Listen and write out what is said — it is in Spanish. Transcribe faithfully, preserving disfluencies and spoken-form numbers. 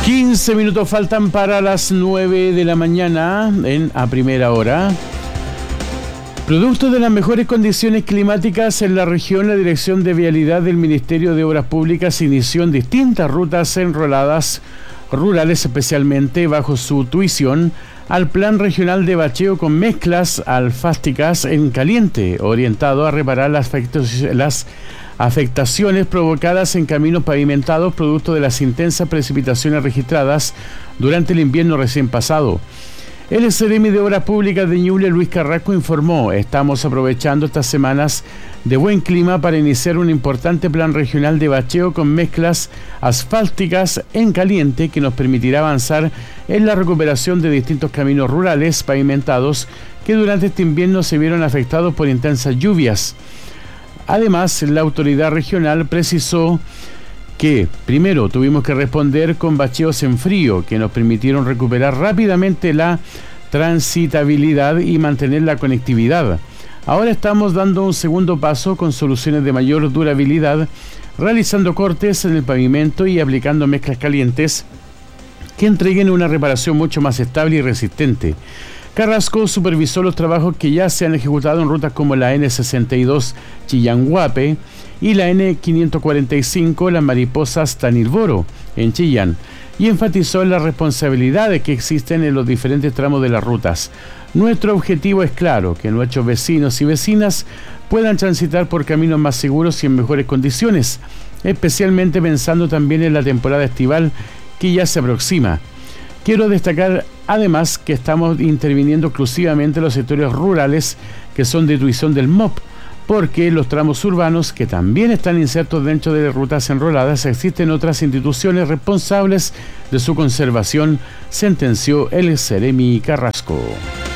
quince minutos faltan para las nueve de la mañana en A Primera Hora. Producto de las mejores condiciones climáticas en la región, la Dirección de Vialidad del Ministerio de Obras Públicas inició en distintas rutas enroladas rurales, especialmente bajo su tuición, al Plan Regional de Bacheo con mezclas alfásticas en caliente, orientado a reparar las, las afectaciones provocadas en caminos pavimentados producto de las intensas precipitaciones registradas durante el invierno recién pasado. El Seremi de Obras Públicas de Ñuble, Luis Carrasco, informó: estamos aprovechando estas semanas de buen clima para iniciar un importante plan regional de bacheo con mezclas asfálticas en caliente que nos permitirá avanzar en la recuperación de distintos caminos rurales pavimentados que durante este invierno se vieron afectados por intensas lluvias. Además, la autoridad regional precisó que, primero, tuvimos que responder con bacheos en frío que nos permitieron recuperar rápidamente la transitabilidad y mantener la conectividad. Ahora estamos dando un segundo paso con soluciones de mayor durabilidad, realizando cortes en el pavimento y aplicando mezclas calientes que entreguen una reparación mucho más estable y resistente. Carrasco supervisó los trabajos que ya se han ejecutado en rutas como la ene sesenta y dos Chillán-Guape y la ene quinientos cuarenta y cinco Las Mariposas Tanilboro en Chillán, y enfatizó en las responsabilidades que existen en los diferentes tramos de las rutas. Nuestro objetivo es claro, que nuestros vecinos y vecinas puedan transitar por caminos más seguros y en mejores condiciones, especialmente pensando también en la temporada estival que ya se aproxima. Quiero destacar además que estamos interviniendo exclusivamente en los sectores rurales que son de tuición del M O P, porque en los tramos urbanos, que también están insertos dentro de rutas enroladas, existen otras instituciones responsables de su conservación, sentenció el Seremi Carrasco.